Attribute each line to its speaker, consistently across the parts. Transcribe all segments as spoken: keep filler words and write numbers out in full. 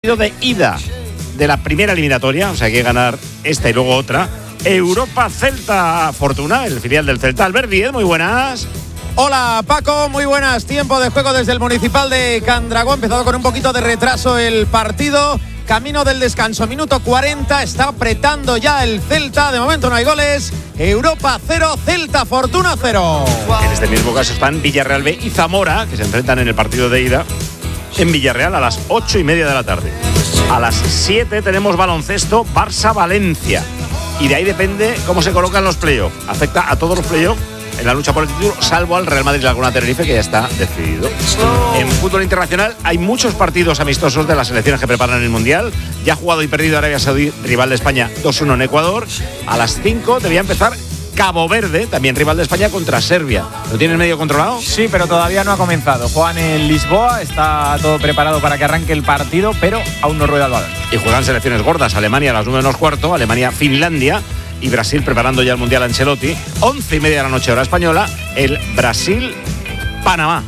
Speaker 1: de ida de la primera eliminatoria, o sea, hay que ganar esta y luego otra. Europa Celta Fortuna, el filial del Celta. Albert Díez, muy buenas.
Speaker 2: Hola Paco, muy buenas. Tiempo de juego desde el Municipal de Candragó. Empezado con un poquito de retraso el partido. Camino del descanso, minuto cuarenta. Está apretando ya el Celta. De momento no hay goles. Europa cero, Celta Fortuna cero.
Speaker 1: En este mismo caso están Villarreal B y Zamora, que se enfrentan en el partido de ida en Villarreal a las ocho y media de la tarde. A las siete tenemos baloncesto Barça-Valencia. Y de ahí depende cómo se colocan los playoffs. Afecta a todos los playoffs en la lucha por el título, salvo al Real Madrid Laguna Tenerife, que ya está decidido. En fútbol internacional hay muchos partidos amistosos de las selecciones que preparan el Mundial. Ya ha jugado y perdido Arabia Saudí, rival de España, dos uno en Ecuador. A las cinco debía empezar Cabo Verde, también rival de España, contra Serbia. ¿Lo tienes medio controlado?
Speaker 3: Sí, pero todavía no ha comenzado. Juegan en Lisboa, está todo preparado para que arranque el partido, pero aún no rueda el balón.
Speaker 1: Y juegan selecciones gordas. Alemania a las nueve menos cuarto, Alemania-Finlandia. Y Brasil preparando ya el Mundial Ancelotti. Once y media de la noche hora española, el Brasil-Panamá.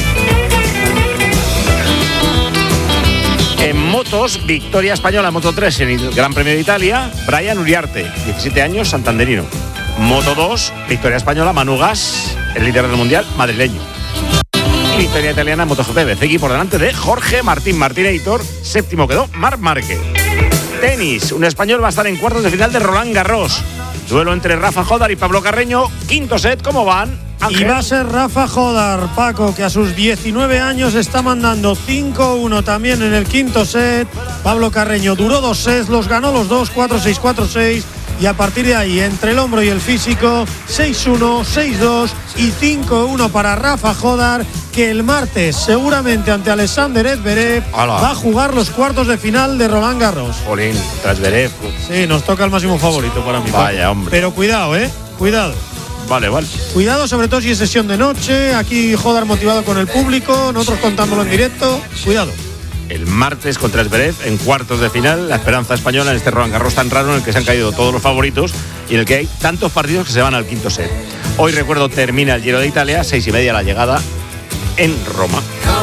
Speaker 1: En motos, victoria española en Moto tres en el Gran Premio de Italia. Brian Uriarte, diecisiete años, santanderino. Moto dos, victoria española, Manu Gas, el líder del Mundial, madrileño. Y victoria italiana en MotoGP, Bezzecchi por delante de Jorge Martín Martínez. Séptimo quedó Marc Márquez. Tenis, un español va a estar en cuartos de final de Roland Garros. Duelo entre Rafa Jodar y Pablo Carreño. Quinto set, ¿cómo van?
Speaker 4: Ángel. Y va a ser Rafa Jodar, Paco, que a sus diecinueve años está mandando cinco uno también en el quinto set. Pablo Carreño duró dos sets, los ganó los dos, cuatro seis, cuatro seis. Y a partir de ahí, entre el hombro y el físico, seis uno, seis dos y cinco uno para Rafa Jodar, que el martes, seguramente ante Alexander Zverev, va a jugar los cuartos de final de Roland Garros.
Speaker 1: Jolín, tras Zverev.
Speaker 4: Sí, nos toca el máximo favorito para mí.
Speaker 1: Vaya, Paco. Hombre.
Speaker 4: Pero cuidado, ¿eh? Cuidado.
Speaker 1: Vale, vale.
Speaker 4: Cuidado, sobre todo si es sesión de noche. Aquí Jodar motivado con el público, nosotros contándolo en directo. Cuidado.
Speaker 1: El martes contra Zverev en cuartos de final, la esperanza española en este Roland Garros tan raro en el que se han caído todos los favoritos y en el que hay tantos partidos que se van al quinto set. Hoy, recuerdo, termina el Giro de Italia, seis y media la llegada en Roma.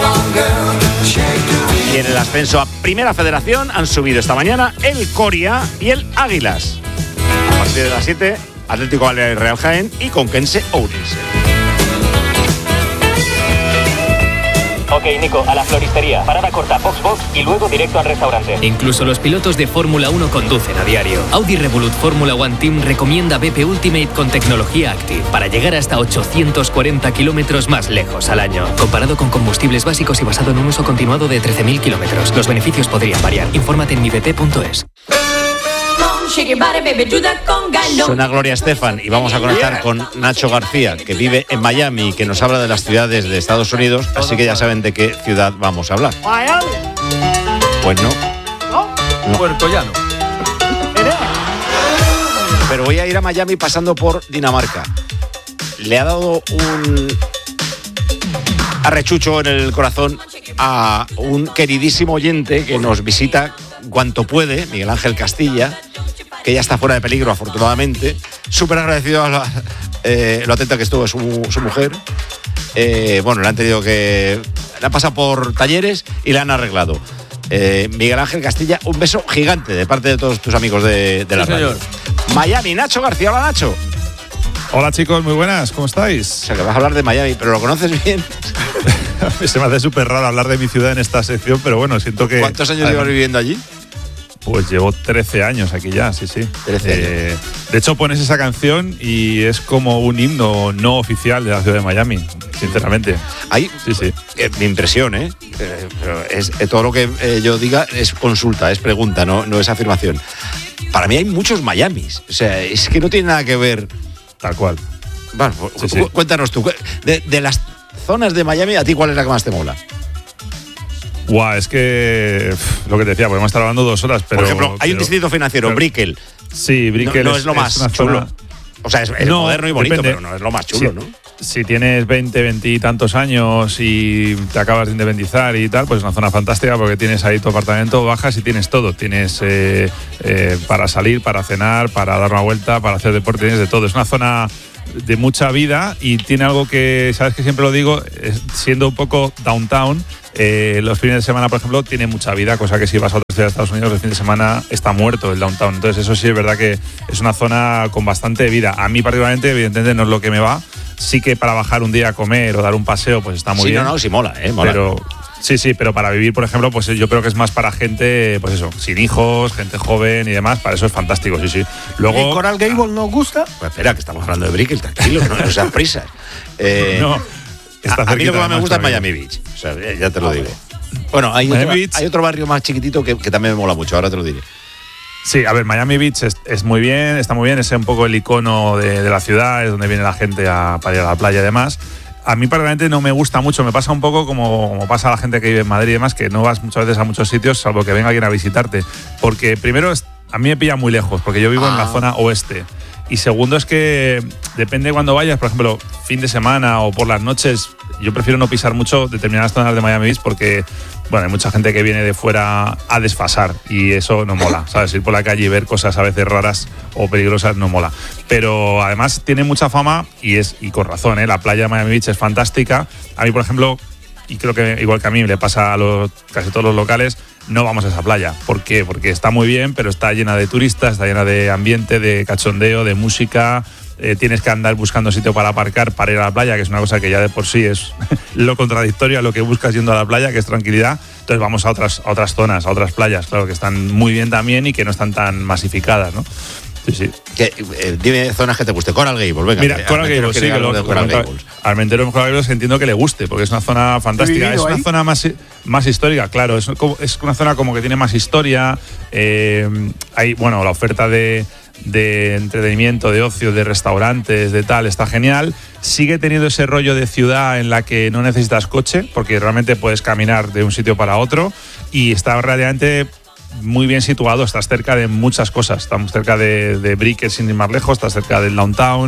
Speaker 1: Y en el ascenso a Primera Federación han subido esta mañana el Coria y el Águilas. A partir de las siete, Atlético Baleares Real Jaén y Conquense Ourense.
Speaker 5: Ok, Nico, a la floristería. Parada corta, box box y luego directo al restaurante.
Speaker 6: Incluso los pilotos de Fórmula uno conducen a diario. Audi Revolut Fórmula One Team recomienda B P Ultimate con tecnología Active para llegar hasta ochocientos cuarenta kilómetros más lejos al año. Comparado con combustibles básicos y basado en un uso continuado de trece mil kilómetros. Los beneficios podrían variar. Infórmate en mi b p punto es.
Speaker 1: Suena Gloria Estefan y vamos a conectar con Nacho García, que vive en Miami y que nos habla de las ciudades de Estados Unidos, así que ya saben de qué ciudad vamos a hablar.
Speaker 7: Miami.
Speaker 1: Pues no.
Speaker 3: ¿No? no. Puerto Llano.
Speaker 1: Pero voy a ir a Miami pasando por Dinamarca. Le ha dado un arrechucho en el corazón a un queridísimo oyente que nos visita cuanto puede, Miguel Ángel Castilla, que ya está fuera de peligro, afortunadamente. Súper agradecido a la, eh, lo atenta que estuvo su, su mujer. Eh, bueno, le han tenido que... Le han pasado por talleres y le han arreglado. Eh, Miguel Ángel Castilla, un beso gigante de parte de todos tus amigos de, de la
Speaker 3: sí,
Speaker 1: radio.
Speaker 3: Señor.
Speaker 1: Miami, Nacho García. Hola, Nacho.
Speaker 8: Hola, chicos, muy buenas, ¿cómo estáis?
Speaker 1: O sea, que vas a hablar de Miami, pero ¿lo conoces bien?
Speaker 8: Se me hace súper raro hablar de mi ciudad en esta sección, pero bueno, siento que...
Speaker 1: ¿Cuántos años llevas viviendo allí?
Speaker 8: Pues llevo trece años aquí ya, sí, sí.
Speaker 1: trece años.
Speaker 8: Eh, de hecho, pones esa canción y es como un himno no oficial de la ciudad de Miami, sinceramente.
Speaker 1: Ahí,
Speaker 8: sí, sí.
Speaker 1: Eh, mi impresión, ¿eh? eh pero es, eh, todo lo que eh, yo diga es consulta, es pregunta, no, no es afirmación. Para mí hay muchos Miamis. O sea, es que no tiene nada que ver.
Speaker 8: Tal cual.
Speaker 1: Bueno,
Speaker 8: sí,
Speaker 1: cu-
Speaker 8: sí.
Speaker 1: cuéntanos tú. De, de las zonas de Miami, ¿a ti cuál es la que más te mola?
Speaker 8: Guau, es que pff, lo que te decía, podemos estar hablando dos horas, pero...
Speaker 1: Por ejemplo, hay un
Speaker 8: pero,
Speaker 1: distrito financiero,
Speaker 8: pero,
Speaker 1: Brickell.
Speaker 8: Sí, Brickell
Speaker 1: no, no
Speaker 8: es,
Speaker 1: es lo más
Speaker 8: una
Speaker 1: chulo.
Speaker 8: Zona,
Speaker 1: o sea, es, es
Speaker 8: no,
Speaker 1: moderno y bonito,
Speaker 8: depende.
Speaker 1: pero no es lo más chulo,
Speaker 8: sí,
Speaker 1: ¿no?
Speaker 8: Si tienes veinte, veinte y tantos años y te acabas de independizar y tal, pues es una zona fantástica porque tienes ahí tu apartamento, bajas y tienes todo. Tienes eh, eh, para salir, para cenar, para dar una vuelta, para hacer deporte, tienes de todo. Es una zona de mucha vida y tiene algo que, sabes que siempre lo digo, es, siendo un poco downtown, Eh, los fines de semana, por ejemplo, tiene mucha vida, cosa que si vas a otras ciudades de Estados Unidos, el fin de semana está muerto el downtown. Entonces eso sí es verdad que es una zona con bastante vida. A mí particularmente, evidentemente, no es lo que me va. Sí que para bajar un día a comer o dar un paseo, pues está muy
Speaker 1: sí,
Speaker 8: bien.
Speaker 1: No, no, sí mola, ¿eh? Mola.
Speaker 8: Pero sí, sí, pero para vivir, por ejemplo, pues yo creo que es más para gente, pues eso, sin hijos, gente joven y demás. Para eso es fantástico, sí, sí. Luego,
Speaker 7: ¿Y Coral Gable nos gusta?
Speaker 1: Pues espera, que estamos hablando de Brickell, tranquilo, no, no seas prisas. Eh,
Speaker 8: no,
Speaker 1: a, a mí lo que más me gusta es Miami Beach, o sea, ya te lo digo. Bueno, hay otro,
Speaker 8: Beach.
Speaker 1: hay otro barrio más chiquitito que, que también me mola mucho, ahora te lo diré.
Speaker 8: Sí, a ver, Miami Beach es, es muy bien, está muy bien, es un poco el icono de, de la ciudad, es donde viene la gente a, para ir a la playa y demás. A mí particularmente no me gusta mucho, me pasa un poco como, como pasa a la gente que vive en Madrid y demás, que no vas muchas veces a muchos sitios salvo que venga alguien a visitarte. Porque primero, es, a mí me pilla muy lejos, porque yo vivo ah. en la zona oeste. Y segundo es que depende de cuando vayas, por ejemplo, fin de semana o por las noches, yo prefiero no pisar mucho determinadas zonas de Miami Beach porque, bueno, hay mucha gente que viene de fuera a desfasar y eso no mola, ¿sabes? Ir por la calle y ver cosas a veces raras o peligrosas no mola. Pero además tiene mucha fama y es y con razón, ¿eh? La playa de Miami Beach es fantástica. A mí, por ejemplo, y creo que igual que a mí le pasa a los, casi todos los locales, no vamos a esa playa. ¿Por qué? Porque está muy bien, pero está llena de turistas, está llena de ambiente, de cachondeo, de música. Eh, tienes que andar buscando sitio para aparcar para ir a la playa, que es una cosa que ya de por sí es lo contradictorio a lo que buscas yendo a la playa, que es tranquilidad. Entonces vamos a otras, a otras zonas, a otras playas, claro, que están muy bien también y que no están tan masificadas, ¿no? Sí, sí.
Speaker 1: Que, eh, dime zonas que te guste. Coral Gables, venga.
Speaker 8: Mira, Coral Gables, sí, que lo, Coral Gables. Almentero en Coral Gables entiendo que le guste, porque es una zona fantástica. Es una ahí? zona más, más histórica, claro. Es, es una zona como que tiene más historia. Eh, hay, bueno, la oferta de, de entretenimiento, de ocio, de restaurantes, de tal, está genial. Sigue teniendo ese rollo de ciudad en la que no necesitas coche, porque realmente puedes caminar de un sitio para otro. Y está relativamente muy bien situado, estás cerca de muchas cosas, estamos cerca de, de Brickell sin ir más lejos, estás cerca del downtown,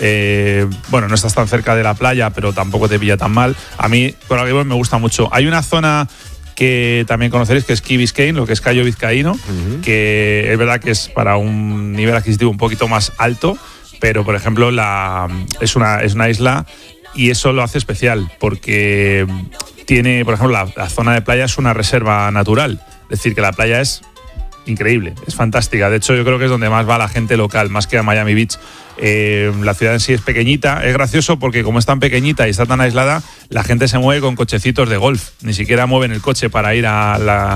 Speaker 8: eh, bueno, no estás tan cerca de la playa, pero tampoco te pilla tan mal. A mí Coral Gables me gusta mucho. Hay una zona que también conoceréis que es Key Biscayne, lo que es Cayo Vizcaíno, uh-huh. que es verdad que es para un nivel adquisitivo un poquito más alto, pero por ejemplo la, es, una, es una isla y eso lo hace especial porque tiene, por ejemplo, la, la zona de playa es una reserva natural. Es decir, que la playa es increíble, es fantástica. De hecho, yo creo que es donde más va la gente local, más que a Miami Beach. Eh, la ciudad en sí es pequeñita. Es gracioso porque como es tan pequeñita y está tan aislada, la gente se mueve con cochecitos de golf. Ni siquiera mueven el coche para ir a la,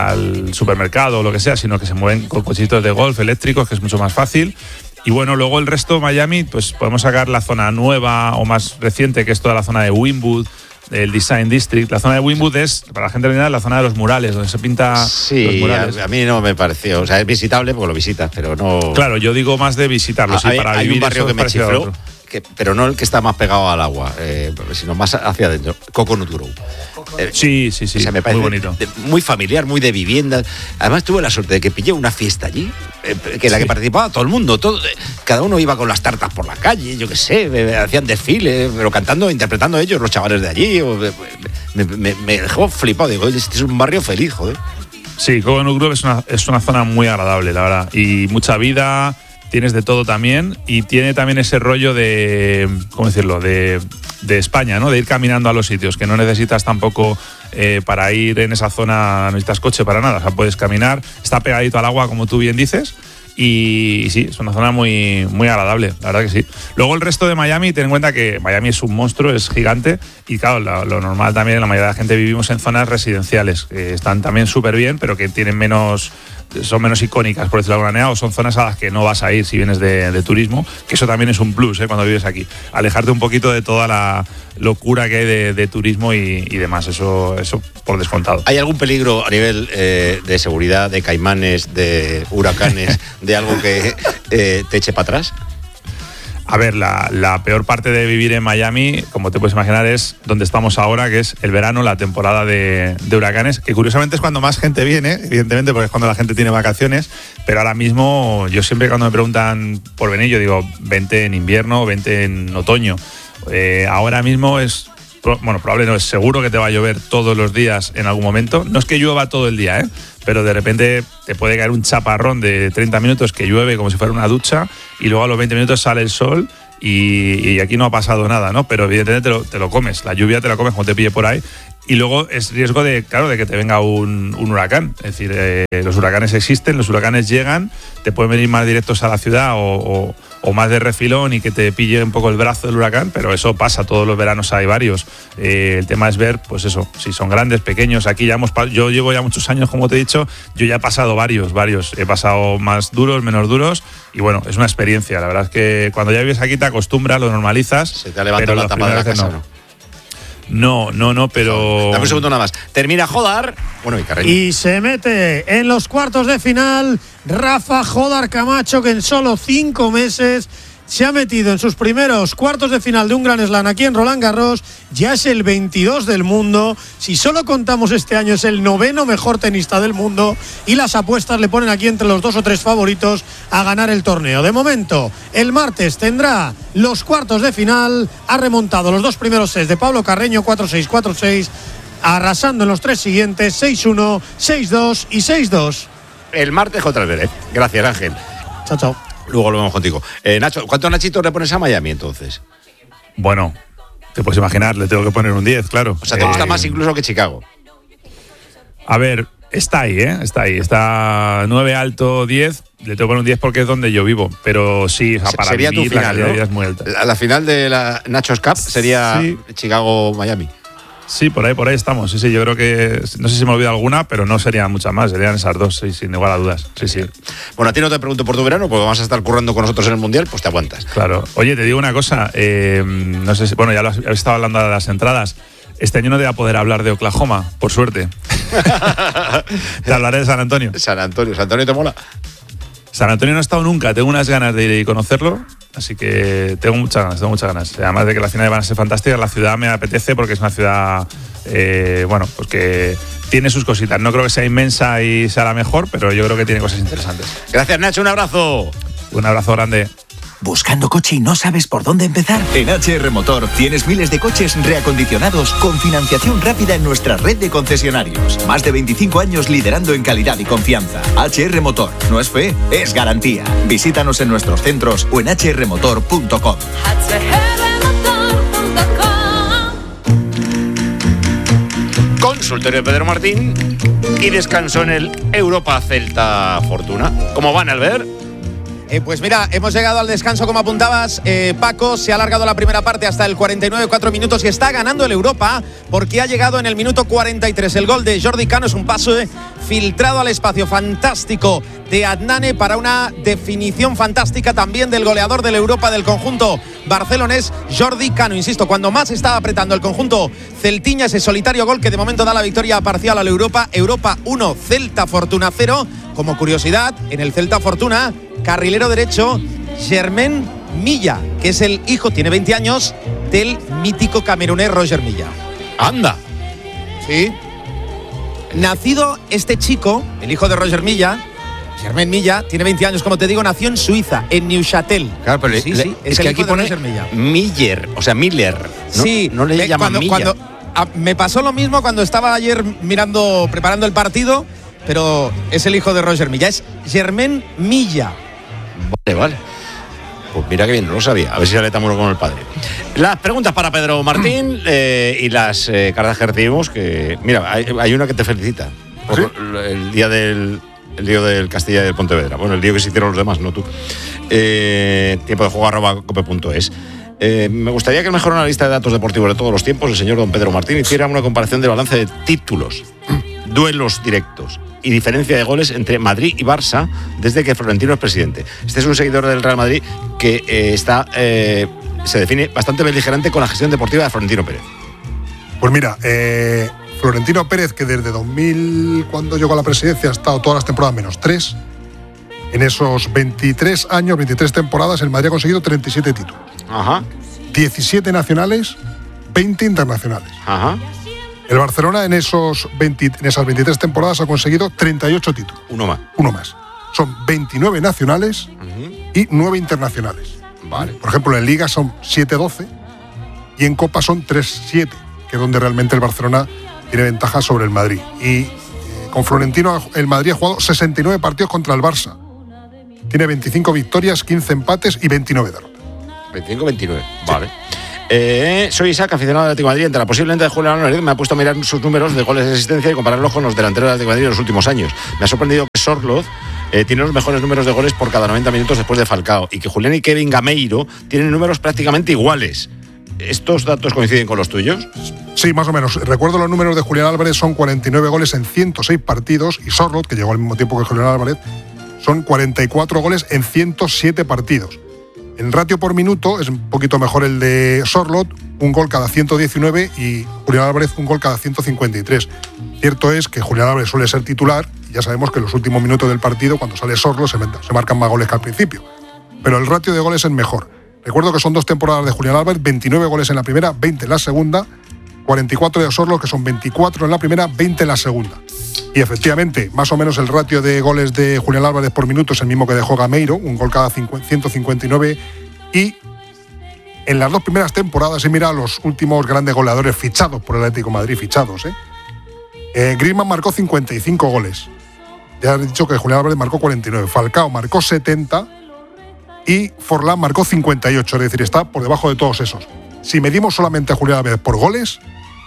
Speaker 8: al supermercado o lo que sea, sino que se mueven con cochecitos de golf eléctricos, que es mucho más fácil. Y bueno, luego el resto de Miami, pues podemos sacar la zona nueva o más reciente, que es toda la zona de Wynwood, el Design District. La zona de Wynwood es, para la gente de la zona de los murales, donde se pinta
Speaker 1: sí,
Speaker 8: los murales.
Speaker 1: A, a mí no me pareció, o sea, es visitable porque lo visitas, pero no...
Speaker 8: Claro, yo digo más de visitarlo,
Speaker 1: ah,
Speaker 8: sí,
Speaker 1: hay,
Speaker 8: para
Speaker 1: hay
Speaker 8: vivir
Speaker 1: un barrio
Speaker 8: eso
Speaker 1: que me chifló, que, pero no el que está más pegado al agua, eh, sino más hacia adentro, Coconut Grove.
Speaker 8: Eh, sí, sí, sí,
Speaker 1: o sea, me parece
Speaker 8: muy bonito.
Speaker 1: De, muy familiar, muy de vivienda. Además tuve la suerte de que pillé una fiesta allí, eh, que en la sí. que participaba todo el mundo, todo, eh, cada uno iba con las tartas por la calle, yo qué sé, eh, hacían desfiles, pero cantando, interpretando ellos, los chavales de allí. O, eh, me, me, me dejó flipado, digo, este es un barrio feliz, joder.
Speaker 8: Sí, Coconut Grove es una, es una zona muy agradable, la verdad, y mucha vida. Tienes de todo también y tiene también ese rollo de, ¿cómo decirlo?, de, de España, ¿no? De ir caminando a los sitios, que no necesitas tampoco eh, para ir en esa zona, no necesitas coche para nada, o sea, puedes caminar, está pegadito al agua, como tú bien dices, y, y sí, es una zona muy, muy agradable, la verdad que sí. Luego el resto de Miami, ten en cuenta que Miami es un monstruo, es gigante, y claro, lo, lo normal también, la mayoría de la gente vivimos en zonas residenciales, que están también súper bien, pero que tienen menos... son menos icónicas, por decirlo de alguna manera, o son zonas a las que no vas a ir si vienes de, de turismo, que eso también es un plus, ¿eh? Cuando vives aquí. Alejarte un poquito de toda la locura que hay de, de turismo y, y demás, eso, eso por descontado.
Speaker 1: ¿Hay algún peligro a nivel eh, de seguridad, de caimanes, de huracanes, de algo que eh, te eche para atrás?
Speaker 8: A ver, la, la peor parte de vivir en Miami, como te puedes imaginar, es donde estamos ahora, que es el verano, la temporada de, de huracanes, que curiosamente es cuando más gente viene, evidentemente, porque es cuando la gente tiene vacaciones, pero ahora mismo yo siempre cuando me preguntan por venir, yo digo, vente en invierno, vente en otoño. Eh, ahora mismo es, bueno, probable no, es seguro que te va a llover todos los días en algún momento. No es que llueva todo el día, ¿eh? Pero de repente te puede caer un chaparrón de treinta minutos que llueve como si fuera una ducha y luego a los veinte minutos sale el sol y, y aquí no ha pasado nada, ¿no? Pero evidentemente te lo, te lo comes, la lluvia te la comes cuando te pille por ahí. Y luego es riesgo de, claro, de que te venga un, un huracán. Es decir, eh, los huracanes existen, los huracanes llegan, te pueden venir más directos a la ciudad o, o, o más de refilón y que te pille un poco el brazo del huracán, pero eso pasa, todos los veranos hay varios. Eh, el tema es ver, pues eso, si son grandes, pequeños. Aquí ya hemos, yo llevo ya muchos años, como te he dicho, yo ya he pasado varios, varios. He pasado más duros, menos duros, y bueno, es una experiencia. La verdad es que cuando ya vives aquí te acostumbras, lo normalizas.
Speaker 2: Se te ha levantado la tapa de la casa, ¿no?
Speaker 8: No, no, no, pero...
Speaker 2: Dame un segundo nada más. Termina Jodar. Bueno, y Carreño.
Speaker 4: Y se mete en los cuartos de final Rafa Jodar Camacho, que en solo cinco meses se ha metido en sus primeros cuartos de final de un Grand Slam aquí en Roland Garros. Ya es el veintidós del mundo. Si solo contamos este año, es el noveno mejor tenista del mundo. Y las apuestas le ponen aquí entre los dos o tres favoritos a ganar el torneo. De momento, el martes tendrá los cuartos de final. Ha remontado los dos primeros sets de Pablo Carreño, cuatro seis, cuatro seis, arrasando en los tres siguientes, seis uno, seis dos y seis dos.
Speaker 2: El martes contra el Zverev. Gracias, Ángel.
Speaker 4: Chao, chao.
Speaker 2: Luego lo vemos contigo. Eh, Nacho, ¿cuántos Nachitos le pones a Miami entonces?
Speaker 8: Bueno, te puedes imaginar, le tengo que poner un diez, claro.
Speaker 2: O sea, te
Speaker 8: eh,
Speaker 2: gusta más incluso que Chicago.
Speaker 8: A ver, está ahí, ¿eh? Está ahí. Está nueve alto, diez. Le tengo que poner un diez porque es donde yo vivo. Pero sí, o sea, para
Speaker 2: sería
Speaker 8: vivir
Speaker 2: tu
Speaker 8: la
Speaker 2: final,
Speaker 8: calidad de
Speaker 2: ¿no?
Speaker 8: vida es muy alta.
Speaker 2: La, la final de la Nachos Cup sería
Speaker 8: Sí.
Speaker 2: Chicago-Miami.
Speaker 8: Sí, por ahí, por ahí estamos. Sí, sí, yo creo que, no sé si me olvido alguna, pero no serían muchas más, serían esas dos, sí, sin igual a dudas. Sí, sí.
Speaker 2: Bueno, a ti no te pregunto por tu verano, porque vas a estar currando con nosotros en el Mundial, pues te aguantas.
Speaker 8: Claro. Oye, te digo una cosa, eh, no sé si, bueno, ya lo has, he estado hablando de las entradas. Este año no te voy a poder hablar de Oklahoma, por suerte. Te hablaré de San Antonio.
Speaker 2: San Antonio, ¿San Antonio te mola?
Speaker 8: San Antonio no he estado nunca, tengo unas ganas de ir y conocerlo, así que tengo muchas ganas, tengo muchas ganas. Además de que las finales van a ser fantásticas, la ciudad me apetece porque es una ciudad, eh, bueno, pues que tiene sus cositas. No creo que sea inmensa y sea la mejor, pero yo creo que tiene cosas interesantes.
Speaker 2: Gracias, Nacho, un abrazo.
Speaker 8: Un abrazo grande.
Speaker 7: ¿Buscando coche y no sabes por dónde empezar? En H R Motor tienes miles de coches reacondicionados con financiación rápida en nuestra red de concesionarios. Más de veinticinco años liderando en calidad y confianza. H R Motor, no es fe, es garantía. Visítanos en nuestros centros o en h r motor punto com.
Speaker 2: Consultorio de Pedro Martín y descanso en el Europa Celta Fortuna. ¿Cómo van, Albert?
Speaker 9: Eh, pues mira, hemos llegado al descanso, como apuntabas, eh, Paco. Se ha alargado la primera parte hasta el cuarenta y nueve, cuatro minutos, y está ganando el Europa porque ha llegado en el minuto cuarenta y tres. El gol de Jordi Cano es un paso eh, filtrado al espacio fantástico de Adnane para una definición fantástica también del goleador del Europa del conjunto barcelonés, Jordi Cano. Insisto, cuando más estaba apretando el conjunto celtiña, ese solitario gol que de momento da la victoria parcial al Europa. Europa uno, Celta Fortuna cero. Como curiosidad, en el Celta Fortuna, carrilero derecho Germain Milla, que es el hijo, tiene veinte años, del mítico camerunés Roger Milla.
Speaker 2: ¡Anda!
Speaker 9: Sí. Nacido este chico, el hijo de Roger Milla, Germain Milla, tiene veinte años, como te digo, nació en Suiza, en Neuchâtel.
Speaker 2: Claro, pero
Speaker 9: sí,
Speaker 2: le,
Speaker 9: sí,
Speaker 2: es,
Speaker 9: es
Speaker 2: que
Speaker 9: el
Speaker 2: aquí
Speaker 9: hijo de
Speaker 2: pone
Speaker 9: Roger Milla.
Speaker 2: Miller, o sea, Miller. ¿no?
Speaker 9: Sí,
Speaker 2: no le
Speaker 9: me,
Speaker 2: llaman
Speaker 9: cuando,
Speaker 2: Milla.
Speaker 9: Cuando, a, me pasó lo mismo cuando estaba ayer mirando, preparando el partido, pero es el hijo de Roger Milla, es Germain Milla.
Speaker 2: Vale, vale. Pues mira que bien, no lo sabía. A ver si sale tan bueno como el padre. Las preguntas para Pedro Martín eh, y las eh, cartas que recibimos, que mira, hay, hay una que te felicita por ¿sí? el día del el día del Castilla y del Pontevedra. Bueno, el día que se hicieron los demás, no tú. Eh, tiempo de juego arroba cope punto es. Eh, me gustaría que el mejor analista de datos deportivos de todos los tiempos, el señor don Pedro Martín, hiciera una comparación del balance de títulos, duelos directos y diferencia de goles entre Madrid y Barça desde que Florentino es presidente. Este es un seguidor del Real Madrid que eh, está eh, se define bastante beligerante con la gestión deportiva de Florentino Pérez.
Speaker 10: Pues mira, eh, Florentino Pérez, que desde dos mil, cuando llegó a la presidencia, ha estado todas las temporadas menos tres. En esos veintitrés años, veintitrés temporadas, el Madrid ha conseguido treinta y siete títulos.
Speaker 2: Ajá.
Speaker 10: diecisiete nacionales, veinte internacionales.
Speaker 2: Ajá.
Speaker 10: El Barcelona en, esos veinte, en esas veintitrés temporadas ha conseguido treinta y ocho títulos.
Speaker 2: Uno más.
Speaker 10: Uno más. Son veintinueve nacionales uh-huh. y nueve internacionales.
Speaker 2: Vale.
Speaker 10: Por ejemplo, en Liga son siete doce y en Copa son tres siete, que es donde realmente el Barcelona tiene ventaja sobre el Madrid. Y eh, con Florentino el Madrid ha jugado sesenta y nueve partidos contra el Barça. Tiene veinticinco victorias, quince empates y veintinueve derrotas.
Speaker 1: veinticinco veintinueve, vale. Sí. Eh, soy Isaac, aficionado del Atlético de Madrid. Entre la posible lenta de Julián Álvarez me ha puesto a mirar sus números de goles de asistencia y compararlos con los delanteros del Atlético de Madrid en los últimos años. Me ha sorprendido que Sorloth eh, tiene los mejores números de goles por cada noventa minutos después de Falcao y que Julián y Kevin Gameiro tienen números prácticamente iguales. ¿Estos datos coinciden con los tuyos?
Speaker 10: Sí, más o menos. Recuerdo los números de Julián Álvarez, son cuarenta y nueve goles en ciento seis partidos, y Sorloth, que llegó al mismo tiempo que Julián Álvarez, son cuarenta y cuatro goles en ciento siete partidos. En ratio por minuto es un poquito mejor el de Sorloth, un gol cada ciento diecinueve, y Julián Álvarez un gol cada ciento cincuenta y tres. Cierto es que Julián Álvarez suele ser titular, y ya sabemos que en los últimos minutos del partido, cuando sale Sorloth, se, se marcan más goles que al principio. Pero el ratio de goles es mejor. Recuerdo que son dos temporadas de Julián Álvarez, veintinueve goles en la primera, veinte en la segunda, cuarenta y cuatro de Sorloth, que son veinticuatro en la primera, veinte en la segunda. Y efectivamente, más o menos el ratio de goles de Julián Álvarez por minuto es el mismo que dejó Gameiro, un gol cada ciento cincuenta y nueve. Y en las dos primeras temporadas, y mira los últimos grandes goleadores fichados por el Atlético de Madrid, fichados, ¿eh? eh Griezmann marcó cincuenta y cinco goles. Ya he dicho que Julián Álvarez marcó cuarenta y nueve. Falcao marcó setenta y Forlán marcó cincuenta y ocho, es decir, está por debajo de todos esos. Si medimos solamente a Julián Álvarez por goles,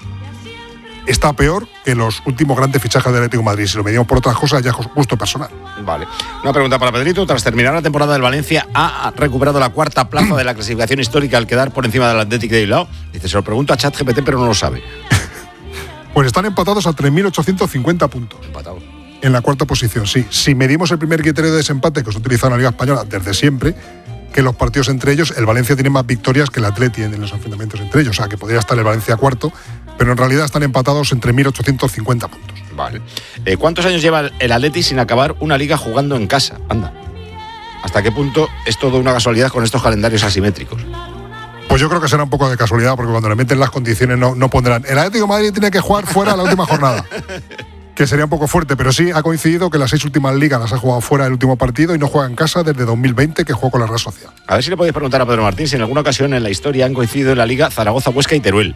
Speaker 10: está peor que los últimos grandes fichajes del Atlético de Madrid. Si lo medimos por otras cosas, ya es gusto personal.
Speaker 1: Vale. Una pregunta para Pedrito. Tras terminar la temporada del Valencia, ha recuperado la cuarta plaza de la clasificación histórica al quedar por encima del Athletic de Bilbao. Dice, se lo pregunto a ChatGPT, pero no lo sabe.
Speaker 10: Pues están empatados a tres mil ochocientos cincuenta puntos.
Speaker 1: Empatados.
Speaker 10: En la cuarta posición, sí. Si medimos el primer criterio de desempate que se utiliza en la Liga Española desde siempre, que los partidos entre ellos, el Valencia tiene más victorias que el Atleti en los enfrentamientos entre ellos. O sea, que podría estar el Valencia cuarto, pero en realidad están empatados entre mil ochocientos cincuenta puntos.
Speaker 1: Vale. Eh, ¿Cuántos años lleva el Atleti sin acabar una liga jugando en casa? Anda. ¿Hasta qué punto es todo una casualidad con estos calendarios asimétricos?
Speaker 10: Pues yo creo que será un poco de casualidad, porque cuando le meten las condiciones no, no pondrán. El Atlético de Madrid tiene que jugar fuera la última jornada, que sería un poco fuerte, pero sí ha coincidido que las seis últimas ligas las ha jugado fuera del último partido y no juega en casa desde dos mil veinte, que jugó con la Real Sociedad.
Speaker 1: A ver si le podéis preguntar a Pedro Martín si en alguna ocasión en la historia han coincidido en la liga Zaragoza, Huesca y Teruel.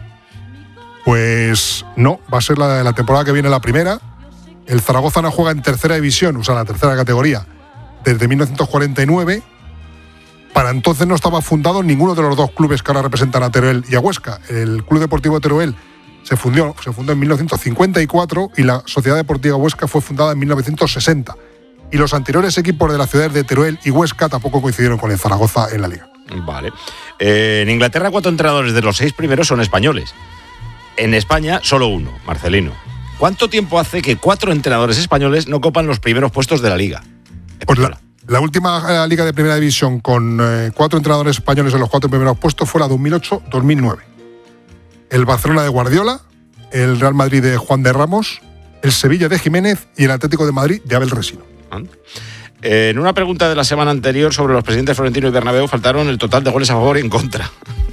Speaker 10: Pues no, va a ser la, la temporada que viene la primera. El Zaragoza no juega en tercera división, o sea, la tercera categoría, desde mil novecientos cuarenta y nueve. Para entonces no estaba fundado ninguno de los dos clubes que ahora representan a Teruel y a Huesca. El Club Deportivo Teruel se fundó, se fundó en mil novecientos cincuenta y cuatro y la Sociedad Deportiva Huesca fue fundada en mil novecientos sesenta. Y los anteriores equipos de la ciudad de Teruel y Huesca tampoco coincidieron con el Zaragoza en la liga.
Speaker 1: Vale. Eh, en Inglaterra, cuatro entrenadores de los seis primeros son españoles. En España, solo uno, Marcelino. ¿Cuánto tiempo hace que cuatro entrenadores españoles no copan los primeros puestos de la liga?
Speaker 10: Pues la, la última eh, liga de primera división con eh, cuatro entrenadores españoles en los cuatro primeros puestos fue la dos mil ocho dos mil nueve. El Barcelona de Guardiola, el Real Madrid de Juan de Ramos, el Sevilla de Jiménez y el Atlético de Madrid de Abel Resino.
Speaker 1: Eh, en una pregunta de la semana anterior sobre los presidentes Florentino y Bernabéu faltaron el total de goles a favor y en contra.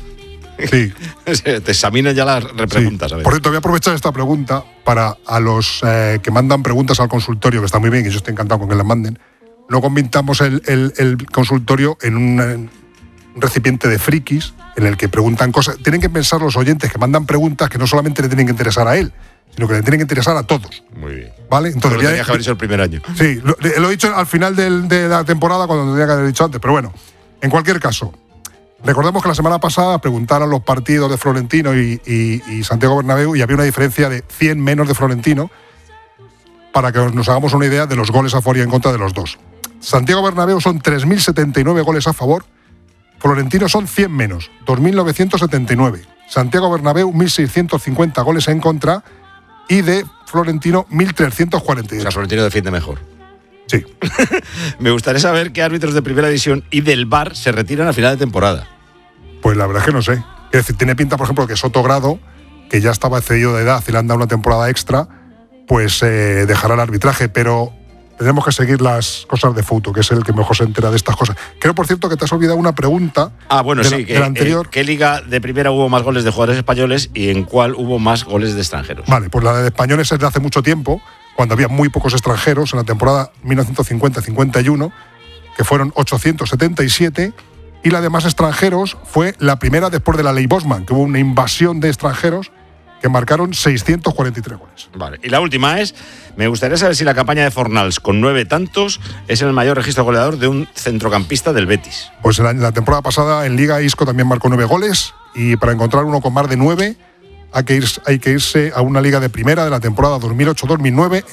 Speaker 10: Sí.
Speaker 1: Te examinan ya las repreguntas.
Speaker 10: Sí. Por cierto, voy a aprovechar esta pregunta para a los eh, que mandan preguntas al consultorio, que está muy bien, y yo estoy encantado con que las manden. No convirtamos el, el, el consultorio en un, en un recipiente de frikis en el que preguntan cosas. Tienen que pensar los oyentes que mandan preguntas que no solamente le tienen que interesar a él, sino que le tienen que interesar a todos.
Speaker 1: Muy bien.
Speaker 10: ¿Vale? Entonces,
Speaker 1: ya tenía que haber dicho el primer año.
Speaker 10: Sí, lo, lo he dicho al final del, de la temporada cuando tendría que haber dicho antes, pero bueno, en cualquier caso, recordemos que la semana pasada preguntaron los partidos de Florentino y, y, y Santiago Bernabéu y había una diferencia de cien menos de Florentino, para que nos hagamos una idea de los goles a favor y en contra de los dos. Santiago Bernabéu son tres mil setenta y nueve goles a favor, Florentino son cien menos, dos mil novecientos setenta y nueve. Santiago Bernabéu, mil seiscientos cincuenta goles en contra y de Florentino, mil trescientos cuarenta y ocho.
Speaker 1: O sea, Florentino defiende mejor.
Speaker 10: Sí.
Speaker 1: Me gustaría saber qué árbitros de primera división y del V A R se retiran a final de temporada.
Speaker 10: Pues la verdad es que no sé. Es decir, tiene pinta, por ejemplo, que Soto Grado, que ya estaba excedido de edad y le han dado una temporada extra, pues eh, dejará el arbitraje, pero tenemos que seguir las cosas de Fouto, que es el que mejor se entera de estas cosas. Creo, por cierto, que te has olvidado una pregunta.
Speaker 1: Ah, bueno,
Speaker 10: de
Speaker 1: sí,
Speaker 10: la,
Speaker 1: que,
Speaker 10: de la anterior.
Speaker 1: Eh, ¿qué liga de primera hubo más goles de jugadores españoles y en cuál hubo más goles de extranjeros?
Speaker 10: Vale, pues la de españoles es de hace mucho tiempo, cuando había muy pocos extranjeros, en la temporada mil novecientos cincuenta cincuenta y uno, que fueron ochocientos setenta y siete, y la de más extranjeros fue la primera después de la ley Bosman, que hubo una invasión de extranjeros que marcaron seiscientos cuarenta y tres goles.
Speaker 1: Vale. Y la última es, me gustaría saber si la campaña de Fornals con nueve tantos es el mayor registro goleador de un centrocampista del Betis.
Speaker 10: Pues en la, en la temporada pasada en Liga Isco también marcó nueve goles y para encontrar uno con más de nueve hay que irse, hay que irse a una liga de primera de la temporada dos mil ocho dos mil nueve.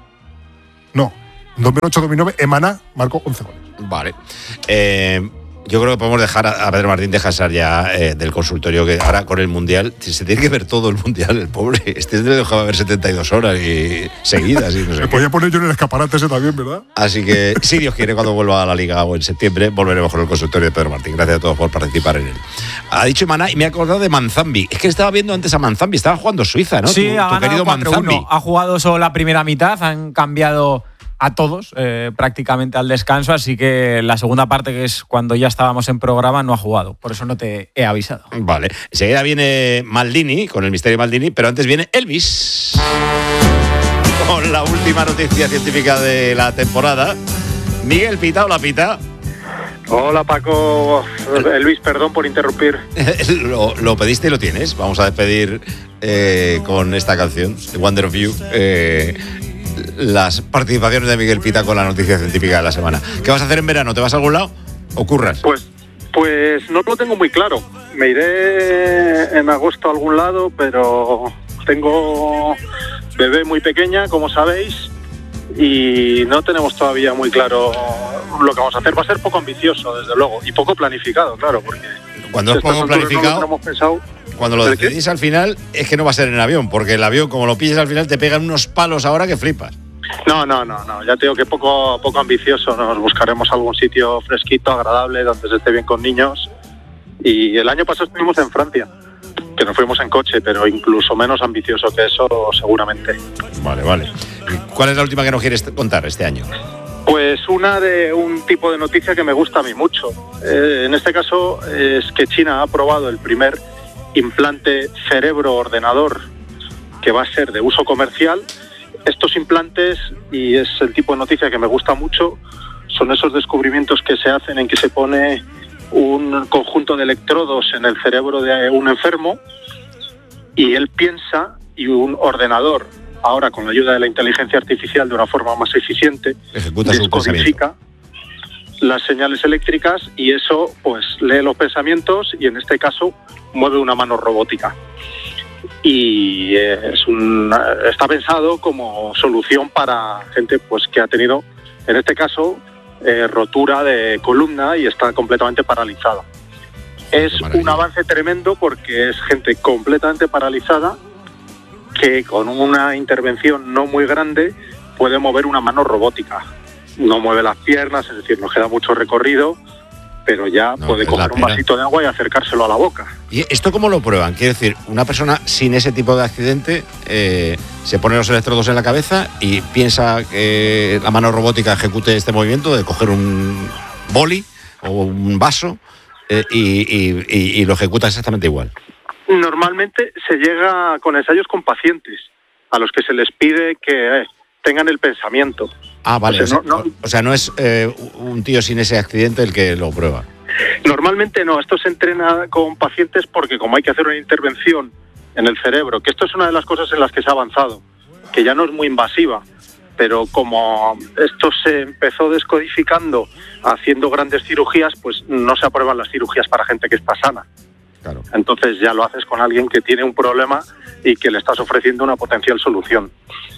Speaker 10: No, dos mil ocho dos mil nueve Emaná marcó once goles.
Speaker 1: Vale. Eh... Yo creo que podemos dejar a Pedro Martín descansar ya eh, del consultorio, que ahora con el Mundial se tiene que ver todo el Mundial, el pobre. Este le dejaba ver setenta y dos horas y seguidas. Y no sé
Speaker 10: Me
Speaker 1: qué.
Speaker 10: podía poner yo en el escaparate ese también, ¿verdad?
Speaker 1: Así que, si Dios quiere, cuando vuelva a la Liga o en septiembre, volveremos con el consultorio de Pedro Martín. Gracias a todos por participar en él. Ha dicho Maná y me he acordado de Manzambi. Es que estaba viendo antes a Manzambi, estaba jugando Suiza, ¿no?
Speaker 3: Sí,
Speaker 1: tu,
Speaker 3: ha
Speaker 1: tu
Speaker 3: ganado
Speaker 1: querido
Speaker 3: cuatro
Speaker 1: Manzambi.
Speaker 3: uno. Ha jugado solo la primera mitad, han cambiado a todos eh, prácticamente al descanso, así que la segunda parte, que es cuando ya estábamos en programa, no ha jugado. Por eso no te he avisado.
Speaker 1: Vale. Enseguida viene Maldini, con el misterio Maldini, pero antes viene Elvis, con la última noticia científica de la temporada. Miguel Pita, hola Pita.
Speaker 11: Hola Paco, Elvis, perdón por interrumpir.
Speaker 1: lo, lo pediste y lo tienes. Vamos a despedir eh, con esta canción, The Wonder of You, eh, las participaciones de Miguel Pita con la noticia científica de la semana. ¿Qué vas a hacer en verano? ¿Te vas a algún lado o curras?
Speaker 11: Pues, pues no lo tengo muy claro. Me iré en agosto a algún lado, pero tengo bebé muy pequeña, como sabéis, y no tenemos todavía muy claro lo que vamos a hacer. Va a ser poco ambicioso, desde luego, y poco planificado, claro, porque
Speaker 1: cuando es poco planificado,
Speaker 11: no lo pensado,
Speaker 1: cuando lo decidís al final, es que no va a ser en avión, porque el avión, como lo pilles al final, te pegan unos palos ahora que flipas.
Speaker 11: No, no, no, no. Ya te digo que poco, poco ambicioso. Nos buscaremos algún sitio fresquito, agradable, donde se esté bien con niños. Y el año pasado estuvimos en Francia, que nos fuimos en coche, pero incluso menos ambicioso que eso, seguramente.
Speaker 1: Vale, vale. ¿Cuál es la última que nos quieres contar este año?
Speaker 11: Pues una de un tipo de noticia que me gusta a mí mucho. Eh, en este caso es que China ha aprobado el primer implante cerebro-ordenador que va a ser de uso comercial. Estos implantes, y es el tipo de noticia que me gusta mucho, son esos descubrimientos que se hacen en que se pone un conjunto de electrodos en el cerebro de un enfermo y él piensa, y un ordenador, ahora con la ayuda de la inteligencia artificial de una forma más eficiente,
Speaker 1: ejecuta su
Speaker 11: descodifica las señales eléctricas y eso pues lee los pensamientos y en este caso mueve una mano robótica. Y es un, está pensado como solución para gente pues que ha tenido, en este caso, eh, rotura de columna y está completamente paralizada. Es un avance tremendo porque es gente completamente paralizada que con una intervención no muy grande puede mover una mano robótica. No mueve las piernas, es decir, nos queda mucho recorrido, pero ya no, puede coger un vasito de agua y acercárselo a la boca.
Speaker 1: ¿Y esto cómo lo prueban? Quiero decir, una persona sin ese tipo de accidente eh, se pone los electrodos en la cabeza y piensa que la mano robótica ejecute este movimiento de coger un boli o un vaso eh, y, y, y, y lo ejecuta exactamente igual.
Speaker 11: Normalmente se llega con ensayos con pacientes a los que se les pide que eh, tengan el pensamiento.
Speaker 1: Ah, vale.
Speaker 11: O sea,
Speaker 1: o, sea, no, no, o sea, no es eh, un tío sin ese accidente el que lo prueba.
Speaker 11: Normalmente no. Esto se entrena con pacientes porque como hay que hacer una intervención en el cerebro, que esto es una de las cosas en las que se ha avanzado, que ya no es muy invasiva, pero como esto se empezó descodificando haciendo grandes cirugías, pues no se aprueban las cirugías para gente que está sana.
Speaker 1: Claro.
Speaker 11: Entonces ya lo haces con alguien que tiene un problema y que le estás ofreciendo una potencial solución.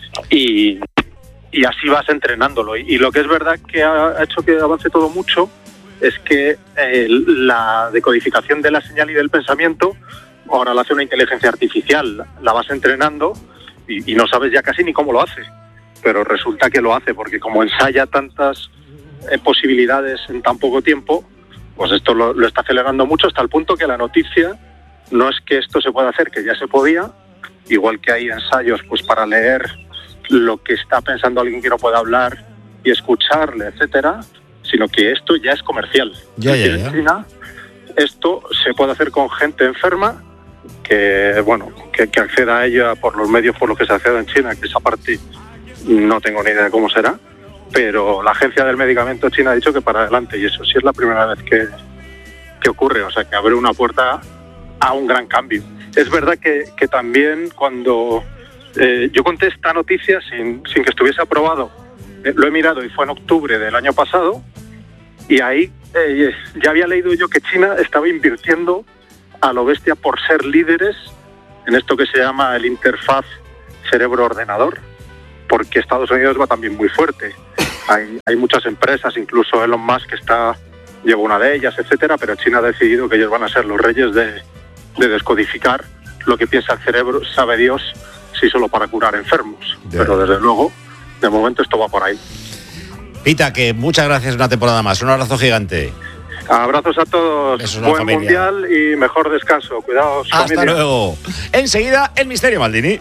Speaker 11: Y, y así vas entrenándolo. Y, y lo que es verdad que ha hecho que avance todo mucho es que eh, la decodificación de la señal y del pensamiento ahora la hace una inteligencia artificial. La vas entrenando y, y no sabes ya casi ni cómo lo hace. Pero resulta que lo hace porque como ensaya tantas eh, posibilidades en tan poco tiempo, pues esto lo, lo está acelerando mucho hasta el punto que la noticia no es que esto se pueda hacer, que ya se podía, igual que hay ensayos pues para leer lo que está pensando alguien que no puede hablar y escucharle, etcétera, sino que esto ya es comercial.
Speaker 1: Ya, ya, ya.
Speaker 11: En China esto se puede hacer con gente enferma que, bueno, que, que acceda a ella por los medios por los que se accede en China, que esa parte no tengo ni idea de cómo será, pero la agencia del medicamento china ha dicho que para adelante, y eso sí es la primera vez que, que ocurre, o sea que abre una puerta a un gran cambio. es verdad que, que también cuando eh, yo conté esta noticia sin, sin que estuviese aprobado, eh, lo he mirado y fue en octubre del año pasado, y ahí eh, ya había leído yo que China estaba invirtiendo a lo bestia por ser líderes en esto que se llama el interfaz cerebro-ordenador, porque Estados Unidos va también muy fuerte. Hay, hay muchas empresas, incluso Elon Musk que está, lleva una de ellas, etcétera, pero China ha decidido que ellos van a ser los reyes de, de descodificar lo que piensa el cerebro, sabe Dios si solo para curar enfermos. De pero desde luego, de momento esto va por ahí.
Speaker 1: Pita, que muchas gracias una temporada más. Un abrazo gigante.
Speaker 11: Abrazos a todos.
Speaker 1: Besos,
Speaker 11: buen
Speaker 1: familia.
Speaker 11: mundial y mejor descanso. Cuidaos,
Speaker 1: Hasta
Speaker 11: familia.
Speaker 1: luego. Enseguida, el Misterio Maldini.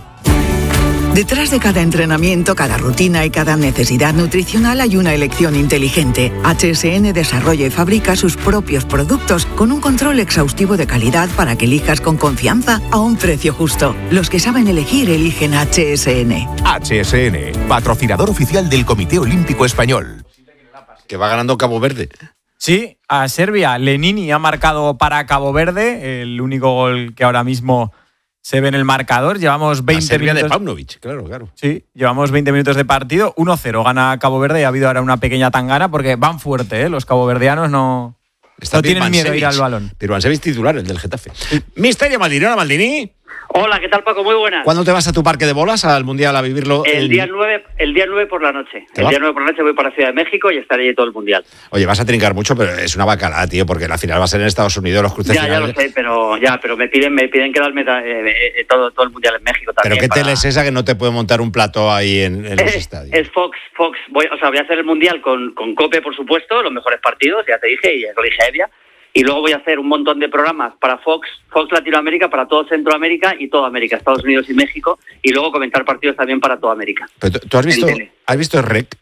Speaker 12: Detrás de cada entrenamiento, cada rutina y cada necesidad nutricional hay una elección inteligente. H S N desarrolla y fabrica sus propios productos con un control exhaustivo de calidad para que elijas con confianza a un precio justo. Los que saben elegir eligen H S N.
Speaker 13: H S N, patrocinador oficial del Comité Olímpico Español.
Speaker 1: Que va ganando Cabo Verde.
Speaker 3: Sí, a Serbia. Lenini ha marcado para Cabo Verde, el único gol que ahora mismo se ve en el marcador. Llevamos veinte
Speaker 1: a Serbia
Speaker 3: minutos.
Speaker 1: de Paunovic, claro, claro.
Speaker 3: Sí, llevamos veinte minutos de partido. uno cero gana Cabo Verde y ha habido ahora una pequeña tangana porque van fuerte, ¿eh? Los caboverdianos no, no tienen miedo a ir al balón.
Speaker 1: Pirmansevic titular, el del Getafe. Misterio Maldini, hola Maldini.
Speaker 14: Hola, ¿qué tal, Paco? Muy buenas.
Speaker 1: ¿Cuándo te vas a tu parque de bolas al Mundial a vivirlo?
Speaker 14: El, el... día nueve, el día nueve por la noche. El
Speaker 1: va?
Speaker 14: día nueve por la noche voy para Ciudad de México y estaré allí todo el Mundial.
Speaker 1: Oye, vas a trincar mucho, pero es una bacalada, tío, porque la final va a ser en Estados Unidos, los cruces
Speaker 14: ya,
Speaker 1: finales.
Speaker 14: Ya lo sé, pero ya, pero me piden, me piden quedarme eh, eh, todo, todo el Mundial en México también.
Speaker 1: ¿Pero qué
Speaker 14: para...
Speaker 1: tele es esa que no te puede montar un plato ahí en, en los
Speaker 14: es,
Speaker 1: estadios?
Speaker 14: Es Fox, Fox. Voy, o sea, voy a hacer el Mundial con, con COPE, por supuesto, los mejores partidos, ya te dije, y ya lo dije a Evia. Y luego voy a hacer un montón de programas para Fox, Fox Latinoamérica, para todo Centroamérica y toda América, Estados Unidos y México, y luego comentar partidos también para toda América.
Speaker 1: ¿Pero tú has visto, has visto Shrek?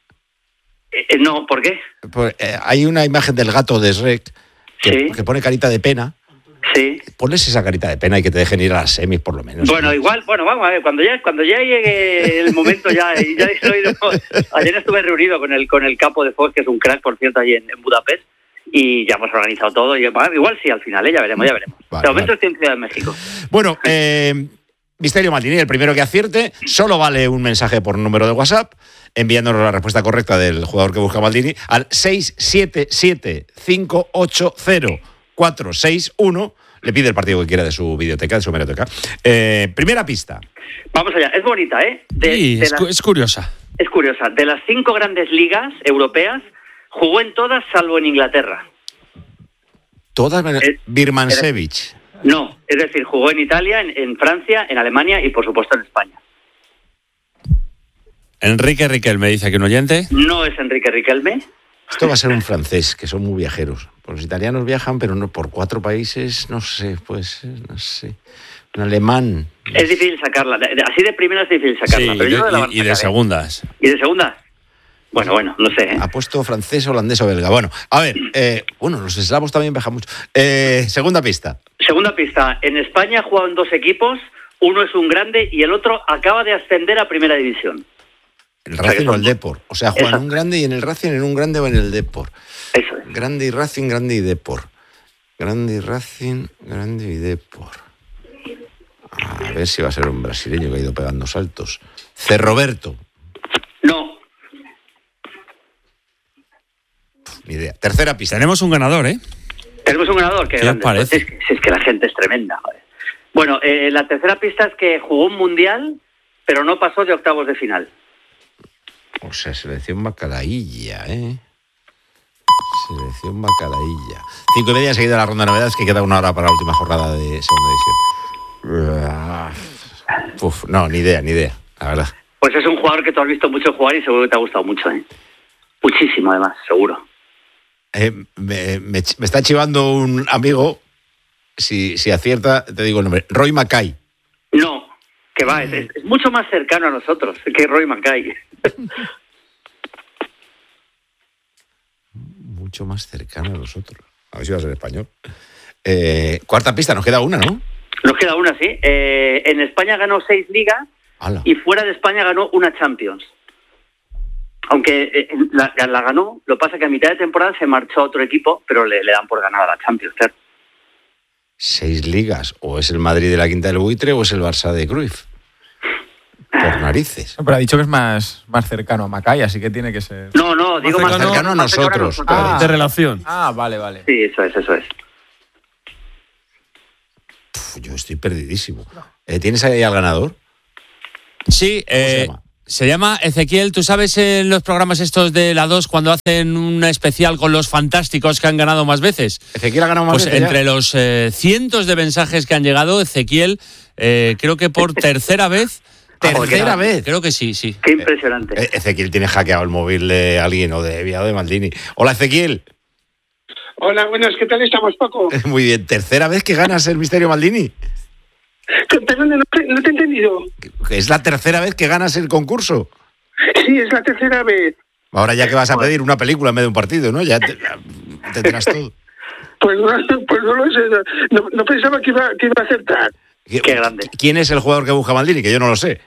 Speaker 14: Eh, no, ¿por qué?
Speaker 1: Pues, eh, hay una imagen del gato de Shrek que,
Speaker 14: sí.
Speaker 1: que pone carita de pena.
Speaker 14: Sí.
Speaker 1: Ponles esa carita de pena y que te dejen ir a las semis por lo menos.
Speaker 14: Bueno,
Speaker 1: ¿sí?
Speaker 14: igual, bueno, vamos a ver, cuando ya cuando ya llegue el momento ya, ya estoy, ayer estuve reunido con el con el capo de Fox, que es un crack, por cierto, allí en, en Budapest. Y ya hemos organizado todo. Y, bueno, igual sí, al final, ¿eh? ya veremos, ya veremos.
Speaker 1: Vale,
Speaker 14: de momento
Speaker 1: vale.
Speaker 14: estoy en Ciudad de México.
Speaker 1: Bueno, eh, Misterio Maldini, el primero que acierte, solo vale un mensaje por número de WhatsApp, enviándonos la respuesta correcta del jugador que busca Maldini al seis siete siete cinco ocho cero cuatro seis uno. Le pide el partido que quiera de su videoteca, de su hemeroteca. Eh, primera pista.
Speaker 14: Vamos allá. Es bonita, ¿eh? De,
Speaker 15: sí,
Speaker 14: de
Speaker 15: es,
Speaker 14: las,
Speaker 15: es curiosa.
Speaker 14: Es curiosa. De las cinco grandes ligas europeas, jugó en todas salvo en Inglaterra.
Speaker 1: Todas.
Speaker 14: Eh,
Speaker 1: Birmancevic.
Speaker 14: No, es decir, jugó en Italia, en, en Francia, en Alemania y por supuesto en España.
Speaker 15: Enrique Riquelme, dice aquí un oyente.
Speaker 14: No es Enrique Riquelme.
Speaker 1: Esto va a ser un francés, que son muy viajeros. Los italianos viajan, pero no por cuatro países, no sé, pues, no sé. Un alemán.
Speaker 14: Es difícil sacarla. Así de primera es difícil sacarla.
Speaker 15: Sí,
Speaker 14: pero
Speaker 15: y,
Speaker 14: yo
Speaker 15: de,
Speaker 14: la
Speaker 15: y,
Speaker 14: van a
Speaker 15: y de
Speaker 14: sacar,
Speaker 15: segundas.
Speaker 14: ¿eh? ¿Y de segundas? Bueno, bueno, no sé. ¿eh?
Speaker 1: Ha puesto francés, holandés o belga. Bueno, a ver, eh, bueno, los eslavos también viajan mucho. Eh, segunda pista.
Speaker 14: Segunda pista. En España ha jugado en dos equipos. Uno es un grande y el otro acaba de ascender a Primera División.
Speaker 1: El Racing o el Depor. O sea, juegan en un grande y en el Racing, en un grande o en el Depor.
Speaker 14: Eso es.
Speaker 1: Grande y Racing, grande y Depor. Grande y Racing, grande y Depor. A ver si va a ser un brasileño que ha ido pegando saltos. Cerroberto.
Speaker 14: No.
Speaker 1: Ni idea. Tercera pista.
Speaker 15: Tenemos un ganador, ¿eh?
Speaker 14: Tenemos un ganador. Que
Speaker 15: ¿Qué os parece?
Speaker 14: Es, es que la gente es tremenda, joder. Bueno, eh, la tercera pista es que jugó un mundial, pero no pasó de octavos de final.
Speaker 1: O sea, selección bacalaílla, ¿eh? Selección bacalaílla. Cinco y media enseguida la ronda de novedades, que queda una hora para la última jornada de segunda división. Uf, no, ni idea, ni idea, la verdad.
Speaker 14: Pues es un jugador que tú has visto mucho jugar y seguro que te ha gustado mucho, ¿eh? Muchísimo, además, seguro.
Speaker 1: Eh, me, me, me está chivando un amigo, si, si acierta, te digo el nombre, Roy Mackay.
Speaker 14: No, que va, es, es mucho más cercano a nosotros que Roy Mackay.
Speaker 1: Mucho más cercano a nosotros. A ver si va a ser español. Eh, cuarta pista, nos queda una, ¿no?
Speaker 14: Nos queda una, sí. Eh, en España ganó seis ligas
Speaker 1: ¡Hala!
Speaker 14: Y fuera de España ganó una Champions. Aunque eh, la, la ganó, lo pasa que a mitad de temporada se marchó a otro equipo, pero le, le dan por ganada la Champions, claro.
Speaker 1: Seis ligas. O es el Madrid de la Quinta del Buitre o es el Barça de Cruyff. Por narices.
Speaker 3: Pero ha dicho que es más, más cercano a Macay, así que tiene que ser.
Speaker 14: No, no, digo
Speaker 1: más
Speaker 14: más
Speaker 1: cercano,
Speaker 14: cercano,
Speaker 1: a
Speaker 14: más cercano
Speaker 1: nosotros.
Speaker 14: a nosotros.
Speaker 3: Ah.
Speaker 15: De relación.
Speaker 3: Ah, vale, vale.
Speaker 14: Sí, eso es, eso es.
Speaker 1: Uf, yo estoy perdidísimo. Eh, ¿Tienes ahí al ganador?
Speaker 15: Sí, eh,
Speaker 1: se llama?
Speaker 15: se llama Ezequiel. ¿Tú sabes en los programas estos de la dos cuando hacen un especial con los fantásticos que han ganado más veces?
Speaker 1: Ezequiel ha ganado más
Speaker 15: Pues
Speaker 1: veces
Speaker 15: entre
Speaker 1: ya.
Speaker 15: los eh, cientos de mensajes que han llegado, Ezequiel, eh, creo que por tercera vez.
Speaker 1: ¿Tercera vez?
Speaker 15: Creo que sí, sí.
Speaker 14: Qué impresionante.
Speaker 1: Eh, Ezequiel tiene hackeado el móvil de alguien o de Viado de Maldini. Hola, Ezequiel.
Speaker 16: Hola, buenas, ¿qué tal estamos, Paco?
Speaker 1: Muy bien. ¿Tercera vez que ganas el Misterio Maldini?
Speaker 16: Perdón, no te, no te he entendido.
Speaker 1: ¿Es la tercera vez que ganas el concurso?
Speaker 16: Sí, es la tercera vez.
Speaker 1: Ahora ya que vas a pedir una película en vez de un partido, ¿no? Ya te, tendrás todo.
Speaker 16: Pues no, pues no lo sé, no, no pensaba que iba, que iba a acertar.
Speaker 14: Qué grande.
Speaker 1: ¿Quién es el jugador que busca Maldini? Que yo no lo sé.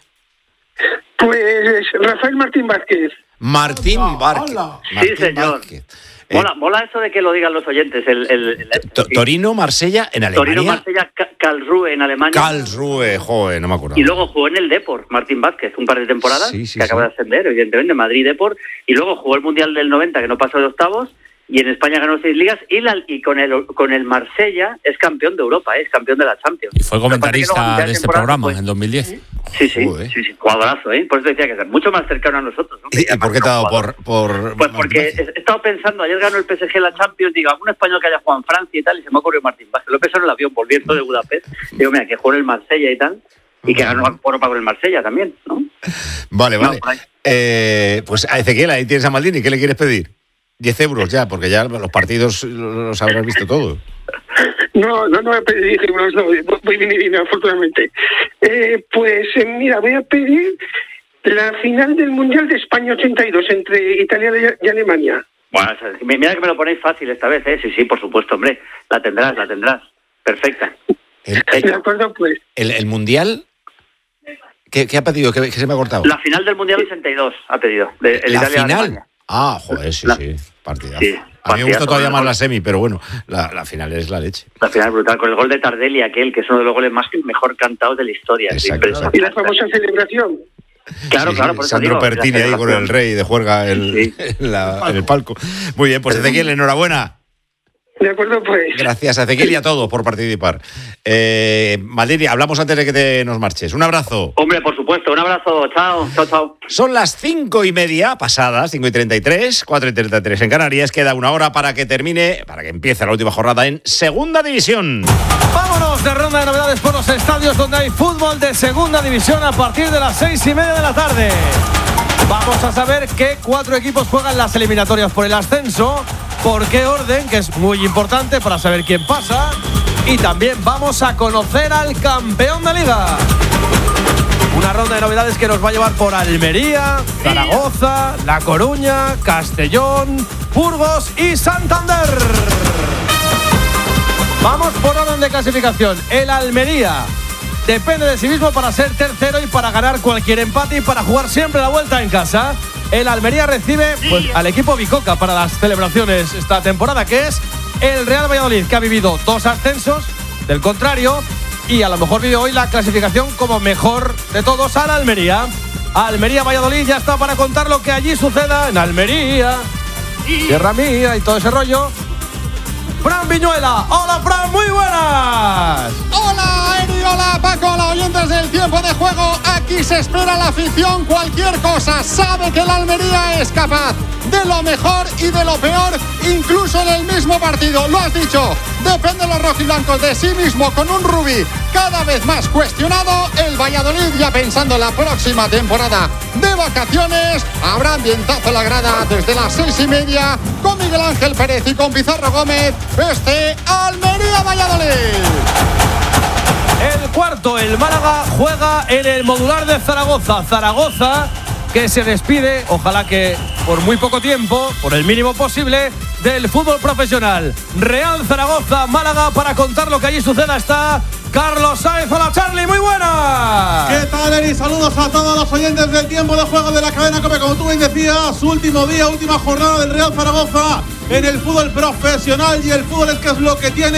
Speaker 16: Pues Rafael Martín Vázquez.
Speaker 1: Martín Vázquez.
Speaker 14: Sí,
Speaker 1: Martín
Speaker 14: señor.
Speaker 1: Vázquez.
Speaker 14: Mola,
Speaker 1: Eh,
Speaker 14: mola eso de que lo digan los oyentes. El, el, el-
Speaker 1: To- Torino, Marsella, en Alemania.
Speaker 14: Torino, Marsella, Ca- Karlsruhe en Alemania.
Speaker 1: Karlsruhe, joder, no me acuerdo.
Speaker 14: Y luego jugó en el Depor, Martín Vázquez, un par de temporadas,
Speaker 1: Sí, sí,
Speaker 14: que acaba
Speaker 1: sí.
Speaker 14: de ascender, evidentemente, Madrid Depor. Y luego jugó el Mundial del noventa, que no pasó de octavos. Y en España ganó seis ligas. Y, la, y con el con el Marsella es campeón de Europa, ¿eh? Es campeón de la Champions.
Speaker 15: Y fue
Speaker 14: Lo que pasa es que luego a
Speaker 15: comentarista
Speaker 14: mitad
Speaker 15: de este
Speaker 14: temporada,
Speaker 15: programa
Speaker 14: pues,
Speaker 15: en dos mil diez.
Speaker 14: Sí, sí,
Speaker 1: Joder.
Speaker 14: sí, sí, jugadorazo, ¿eh? Por eso decía que es mucho más cercano a nosotros. ¿no?
Speaker 1: ¿Y, y por qué te ha dado por, por
Speaker 14: Pues porque he he estado pensando, ayer ganó el P S G la Champions, digo, algún español que haya jugado en Francia y tal, y se me ocurrió Martín Vázquez. Lo he pensado en el avión volviendo de Budapest. Digo, mira, que jugó en el Marsella y tal, y que ganó Europa con el Marsella también, ¿no?
Speaker 1: Vale, vale.
Speaker 14: No, por ahí.
Speaker 1: Eh, pues a Ezequiel, ahí tienes a Maldini. ¿Qué le quieres pedir? Diez euros ya, porque ya los partidos los habrás visto todos.
Speaker 16: No, no, no voy a pedir euros, no, voy bien y bien, afortunadamente. Eh, pues eh, mira, voy a pedir la final del Mundial de España ochenta y dos entre Italia y Alemania.
Speaker 14: Bueno, o sea, mira que me lo ponéis fácil esta vez, ¿eh? Sí, sí, por supuesto, hombre. La tendrás, la tendrás. Perfecta.
Speaker 1: El,
Speaker 16: De acuerdo, pues.
Speaker 1: el, el Mundial, ¿qué, qué ha pedido? ¿Qué, qué se me ha cortado?
Speaker 14: La final del Mundial ochenta y dos ha pedido, de el
Speaker 1: ¿La
Speaker 14: Italia
Speaker 1: final?
Speaker 14: Alemania.
Speaker 1: Ah, joder, sí,
Speaker 14: La-
Speaker 1: sí. Partidazo.
Speaker 14: Sí,
Speaker 1: a mí me
Speaker 14: partidazo,
Speaker 1: gusta todavía
Speaker 14: con
Speaker 1: más
Speaker 14: el
Speaker 1: la
Speaker 14: gol-
Speaker 1: semi, pero bueno, la, la final es la leche.
Speaker 14: La final brutal, con el gol de Tardelli, aquel, que es uno de los goles más mejor cantados de la historia. Es
Speaker 1: Exacto,
Speaker 14: impresionante.
Speaker 16: Y la famosa celebración.
Speaker 14: Claro,
Speaker 1: Sí,
Speaker 14: claro,
Speaker 1: sí,
Speaker 14: por eso
Speaker 1: Sandro
Speaker 14: digo,
Speaker 1: Pertini
Speaker 14: la
Speaker 1: ahí con el
Speaker 14: celebración.
Speaker 1: rey de juerga el- en, la- en el palco. Muy bien, pues Ezequiel, enhorabuena.
Speaker 16: De acuerdo, pues.
Speaker 1: Gracias a Ezequiel y a todos por participar. Eh, Maldini, hablamos antes de que te nos marches. Un abrazo.
Speaker 14: Hombre, por supuesto, un abrazo, chao, chao, chao.
Speaker 1: Son las cinco y media pasadas, cinco y treinta y tres, cuatro y treinta y tres en Canarias. Queda una hora para que termine, para que empiece la última jornada en Segunda División.
Speaker 17: Vámonos de ronda de novedades por los estadios donde hay fútbol de Segunda División a partir de las seis y media de la tarde. Vamos a saber qué cuatro equipos juegan las eliminatorias por el ascenso, por qué orden, que es muy importante para saber quién pasa. Y también vamos a conocer al campeón de liga. Una ronda de novedades que nos va a llevar por Almería, Zaragoza, La Coruña, Castellón, Burgos y Santander. Vamos por orden de clasificación. El Almería depende de sí mismo para ser tercero y para ganar cualquier empate y para jugar siempre la vuelta en casa. El Almería recibe pues, al equipo Bicoca para las celebraciones esta temporada, que es el Real Valladolid, que ha vivido dos ascensos del contrario y a lo mejor vive hoy la clasificación como mejor de todos al Almería. Almería-Valladolid ya está para contar lo que allí suceda en Almería, tierra mía y todo ese rollo. Fran Viñuela. Hola, Fran, muy buenas.
Speaker 9: Hola, Eri, hola, Paco, hola, oyentes del tiempo de juego. Aquí se espera la afición, cualquier cosa. Sabe que la Almería es capaz de lo mejor y de lo peor, incluso en el mismo partido. Lo has dicho, depende los rojiblancos de sí mismo, con un Rubí cada vez más cuestionado. El Valladolid ya pensando en la próxima temporada de vacaciones. Habrá ambientazo en la grada desde las seis y media con Miguel Ángel Pérez y con Pizarro Gómez. Este Almería-Valladolid.
Speaker 17: El cuarto, el Málaga juega en el modular de Zaragoza. Zaragoza que se despide, ojalá que por muy poco tiempo, por el mínimo posible, del fútbol profesional. Real Zaragoza, Málaga, para contar lo que allí suceda está Carlos Sáenz. Hola, Charlie, muy buenas.
Speaker 18: ¿Qué tal, Eri? Saludos a todos los oyentes del tiempo de juego de la cadena COPE. Como tú bien decías, último día, última jornada del Real Zaragoza en el fútbol profesional, y el fútbol es que es lo que tiene.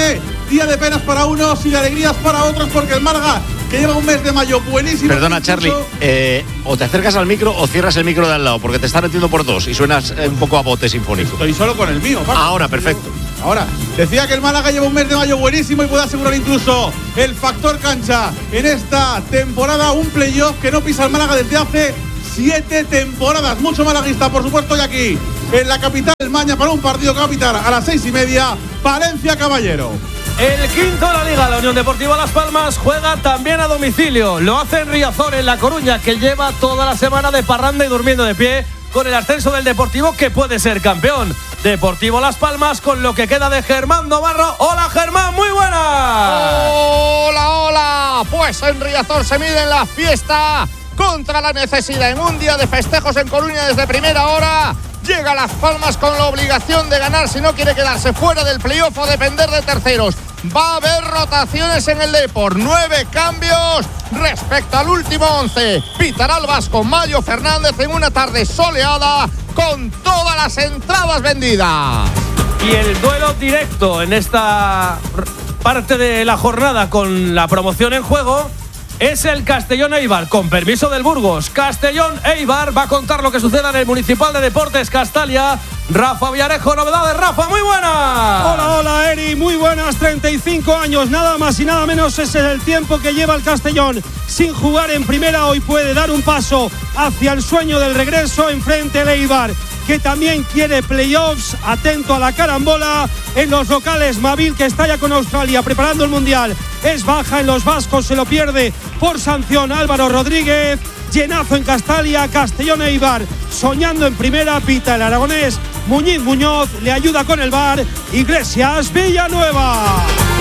Speaker 18: día de penas para unos y de alegrías para otros, porque el Málaga, que lleva un mes de mayo buenísimo.
Speaker 1: Perdona,
Speaker 18: incluso...
Speaker 1: Charlie, eh, o te acercas al micro o cierras el micro de al lado, porque te está metiendo por dos y suenas eh, un poco a bote sinfónico.
Speaker 18: Estoy solo con el mío, Paco.
Speaker 1: Ahora, perfecto.
Speaker 18: Ahora, decía que el Málaga lleva un mes de mayo buenísimo y puede asegurar incluso el factor cancha en esta temporada, un playoff que no pisa el Málaga desde hace siete temporadas. Mucho malaguista, por supuesto, y aquí en la capital Maña para un partido que va a pitar a las seis y media, Valencia Caballero.
Speaker 17: El quinto de la Liga, la Unión Deportiva Las Palmas, juega también a domicilio. Lo hace en Riazor, en La Coruña, que lleva toda la semana de parranda y durmiendo de pie con el ascenso del Deportivo, que puede ser campeón. Deportivo Las Palmas con lo que queda de Germán Navarro. Hola, Germán, muy buena.
Speaker 19: Hola, hola. Pues en Riazor se miden la fiesta contra la necesidad. En un día de festejos en Coruña desde primera hora, llega Las Palmas con la obligación de ganar si no quiere quedarse fuera del playoff o depender de terceros. Va a haber rotaciones en el Depor, nueve cambios respecto al último once. Pitará el vasco Mayo Fernández en una tarde soleada con todas las entradas vendidas.
Speaker 17: Y el duelo directo en esta parte de la jornada con la promoción en juego es el Castellón-Eibar, con permiso del Burgos. Castellón-Eibar va a contar lo que suceda en el Municipal de Deportes Castalia. Rafa Villarejo, novedades. Rafa, muy buenas.
Speaker 4: Hola, hola, Eri, muy buenas. treinta y cinco años, nada más y nada menos. Ese es el tiempo que lleva el Castellón sin jugar en primera. Hoy puede dar un paso hacia el sueño del regreso enfrente del Eibar, que también quiere playoffs. Atento a la carambola en los locales. Mavil, que está ya con Australia preparando el Mundial, es baja en los vascos, se lo pierde por sanción Álvaro Rodríguez. Llenazo en Castalia, Castellón Eibar soñando en primera, pita el aragonés Muñiz Muñoz, le ayuda con el V A R Iglesias Villanueva.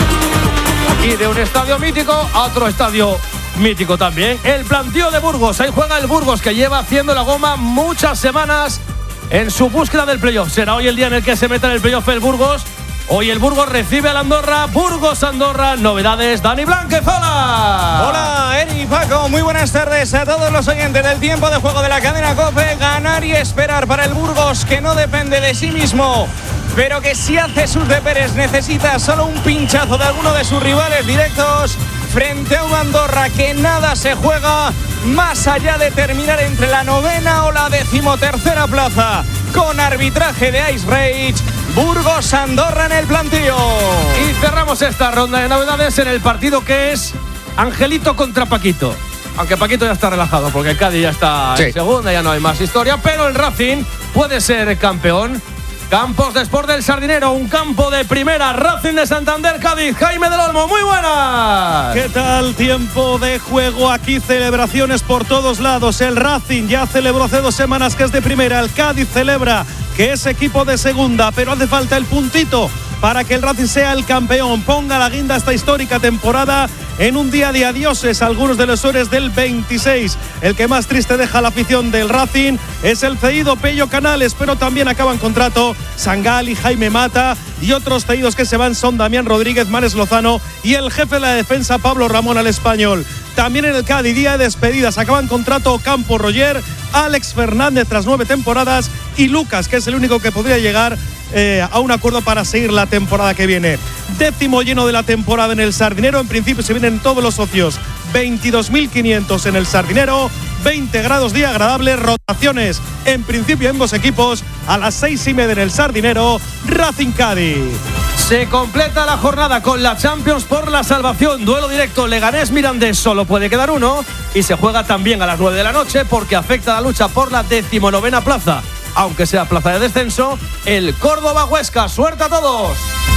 Speaker 17: Aquí de un estadio mítico a otro estadio mítico también, el plantío de Burgos. Ahí juega el Burgos, que lleva haciendo la goma muchas semanas en su búsqueda del playoff. Será hoy el día en el que se meta en el playoff el Burgos. Hoy el Burgos recibe al Andorra. Burgos-Andorra, novedades, Dani Blánquez. ¡Hola!
Speaker 20: Hola, Eri, Paco, muy buenas tardes a todos los oyentes del tiempo de juego de la cadena COPE. Ganar y esperar para el Burgos, que no depende de sí mismo, pero que si hace sus deberes necesita solo un pinchazo de alguno de sus rivales directos frente a un Andorra que nada se juega más allá de terminar entre la novena o la decimotercera plaza, con arbitraje de Ice Rage. Burgos Andorra en el plantío.
Speaker 17: Y cerramos esta ronda de novedades en el partido que es Angelito contra Paquito. Aunque Paquito ya está relajado porque el Cádiz ya está sí. en segunda, ya no hay más historia, pero el Racing puede ser campeón. Campos de Sport del Sardinero, un campo de primera. Racing de Santander, Cádiz. Jaime del Olmo, muy buenas.
Speaker 4: ¿Qué tal? Tiempo de juego aquí, celebraciones por todos lados. El Racing ya celebró hace dos semanas que es de primera. El Cádiz celebra que es equipo de segunda, pero hace falta el puntito para que el Racing sea el campeón. Ponga la guinda a esta histórica temporada en un día de adioses. Algunos de los héroes del veintiséis. El que más triste deja la afición del Racing es el cedido Pello Canales, pero también acaban contrato Sangal y Jaime Mata, y otros cedidos que se van son Damián Rodríguez, Manes Lozano y el jefe de la defensa Pablo Ramón al Español. También en el Cádiz, día de despedidas, acaban contrato Campo Roger, Alex Fernández tras nueve temporadas y Lucas, que es el único que podría llegar eh, a un acuerdo para seguir la temporada que viene. Décimo lleno de la temporada en el Sardinero. En principio se vienen todos los socios, veintidós mil quinientos en el Sardinero, veinte grados día agradable, rotaciones en principio ambos equipos a las seis y media en el Sardinero, Racing Cádiz.
Speaker 17: Se completa la jornada con la Champions por la salvación. Duelo directo Leganés-Mirandés, solo puede quedar uno. Y se juega también a las nueve de la noche porque afecta a la lucha por la decimonovena plaza, aunque sea plaza de descenso, el Córdoba-Huesca. ¡Suerte a todos!